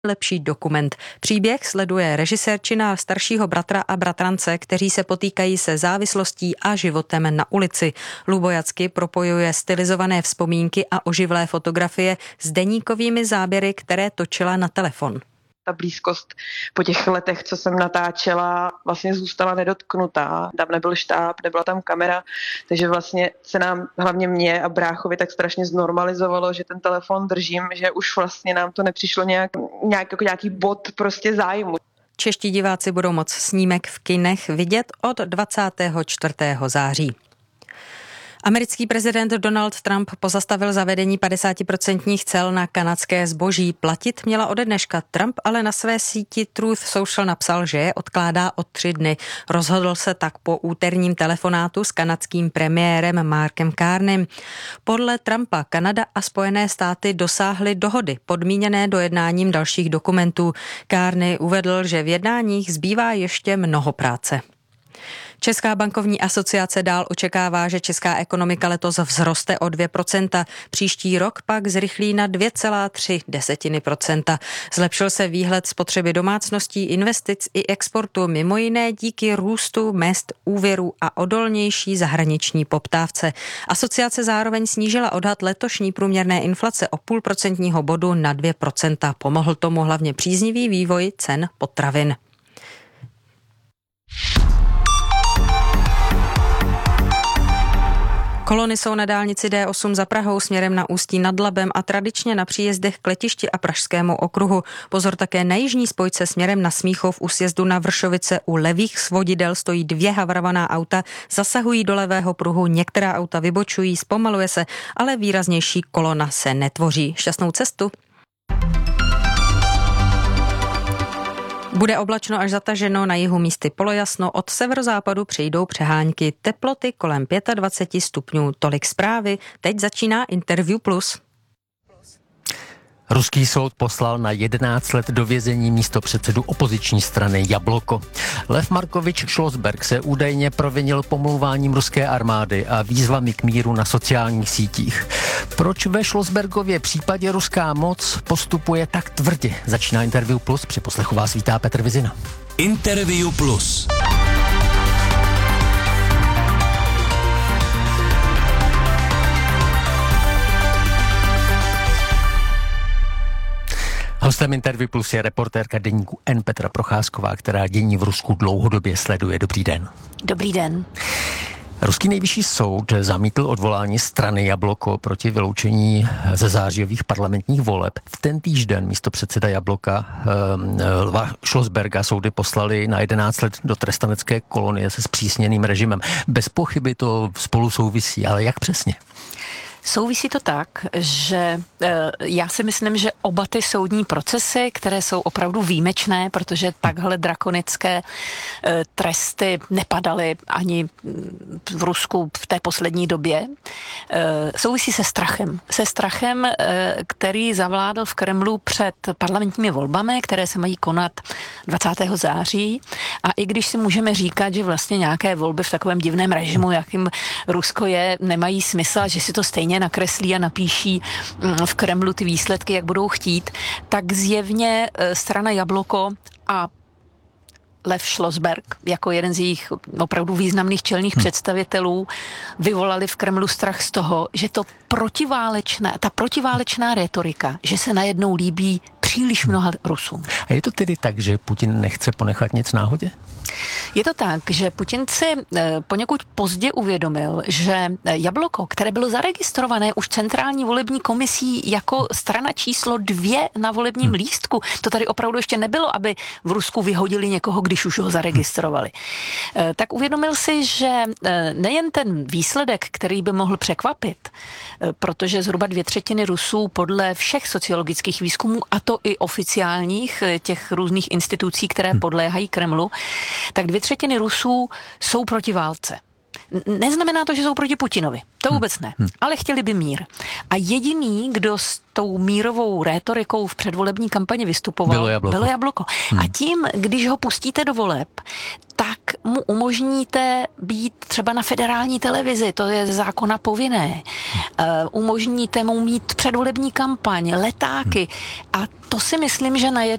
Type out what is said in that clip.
lepší dokument. Příběh sleduje režisérčina staršího bratra a bratrance, kteří se potýkají se závislostí a životem na ulici. Lubojacky propojuje stylizované vzpomínky a oživlé fotografie s deníkovými záběry, které točila na telefon. Ta blízkost po těch letech, co jsem natáčela, vlastně zůstala nedotknutá. Tam nebyl štáb, nebyla tam kamera, takže vlastně se nám, hlavně mě a bráchovi, tak strašně znormalizovalo, že ten telefon držím, že už vlastně nám to nepřišlo nějaký bod prostě zájmu. Čeští diváci budou moct snímek v kinech vidět od 24. září. Americký prezident Donald Trump pozastavil zavedení 50% cel na kanadské zboží. Platit měla ode dneška. Trump ale na své síti Truth Social napsal, že je odkládá o 3 dny. Rozhodl se tak po úterním telefonátu s kanadským premiérem Markem Carneym. Podle Trumpa Kanada a Spojené státy dosáhly dohody, podmíněné dojednáním dalších dokumentů. Carney uvedl, že v jednáních zbývá ještě mnoho práce. Česká bankovní asociace dál očekává, že česká ekonomika letos vzroste o 2%, příští rok pak zrychlí na 2,3%. Zlepšil se výhled spotřeby domácností, investic i exportu, mimo jiné díky růstu mezd, úvěrů a odolnější zahraniční poptávce. Asociace zároveň snížila odhad letošní průměrné inflace o 0,5% bodu na 2%. Pomohl tomu hlavně příznivý vývoj cen potravin. Kolony jsou na dálnici D8 za Prahou směrem na Ústí nad Labem a tradičně na příjezdech k letišti a Pražskému okruhu. Pozor také na jižní spojce směrem na Smíchov u sjezdu na Vršovice. U levých svodidel stojí 2 havarovaná auta, zasahují do levého pruhu, některá auta vybočují, zpomaluje se, ale výraznější kolona se netvoří. Šťastnou cestu. Bude oblačno až zataženo, na jihu místy polojasno, od severozápadu přijdou přehánky, teploty kolem 25 stupňů. Tolik zprávy, teď začíná Interview Plus. Ruský soud poslal na 11 let do vězení místopředsedu opoziční strany Jabloko. Lev Markovič Šlosberg se údajně provinil pomlouváním ruské armády a výzvami k míru na sociálních sítích. Proč ve Šlosbergově případě ruská moc postupuje tak tvrdě? Začíná Interview Plus, při poslechu vás vítá Petr Vizina. Interview Plus. Hostem Interview Plus je reportérka deníku N Petra Procházková, která dění v Rusku dlouhodobě sleduje. Dobrý den. Dobrý den. Ruský nejvyšší soud zamítl odvolání strany Jabloko proti vyloučení ze zářijových parlamentních voleb. V ten týžden místopředseda Jabloka Lva Šlosberga soudy poslali na 11 let do trestanecké kolonie se zpřísněným režimem. Bez pochyby to spolu souvisí, ale jak přesně? Souvisí to tak, že já si myslím, že oba ty soudní procesy, které jsou opravdu výjimečné, protože takhle drakonické tresty nepadaly ani v Rusku v té poslední době, souvisí se strachem. Se strachem, který zavládl v Kremlu před parlamentními volbami, které se mají konat 20. září. A i když si můžeme říkat, že vlastně nějaké volby v takovém divném režimu, jakým Rusko je, nemají smysl, že si to stejně nakreslí a napíší v Kremlu ty výsledky, jak budou chtít, tak zjevně strana Jabloko a Lev Šlosberg jako jeden z jejich opravdu významných čelných představitelů vyvolali v Kremlu strach z toho, že ta protiválečná rétorika, že se najednou líbí příliš mnoha Rusům. A je to tedy tak, že Putin nechce ponechat nic náhodě? Je to tak, že Putin si poněkud pozdě uvědomil, že Jabloko, které bylo zaregistrované už centrální volební komisí jako strana číslo 2 na volebním lístku, to tady opravdu ještě nebylo, aby v Rusku vyhodili někoho, když už ho zaregistrovali. Tak uvědomil si, že nejen ten výsledek, který by mohl překvapit, protože zhruba 2/3 Rusů podle všech sociologických výzkumů, a to i oficiálních těch různých institucí, které podléhají Kremlu, tak 2/3 Rusů jsou proti válce. Neznamená to, že jsou proti Putinovi. To vůbec ne. Ale chtěli by mír. A jediný, kdo s tou mírovou rétorikou v předvolební kampani vystupoval, bylo Jabloko. A tím, když ho pustíte do voleb, tak mu umožníte být třeba na federální televizi, to je ze zákona povinné. Umožníte mu mít předvolební kampaň, letáky a to si myslím, že